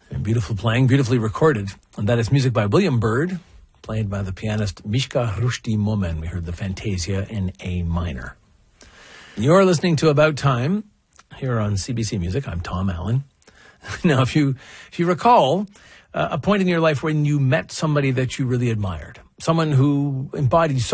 And beautiful playing, beautifully recorded. And that is music by William Byrd, played by the pianist Mishka Rushdie Moomen. We heard the Fantasia in A minor. You're listening to About Time here on CBC Music. I'm Tom Allen. Now, if you recall a point in your life when you met somebody that you really admired, someone who embodied so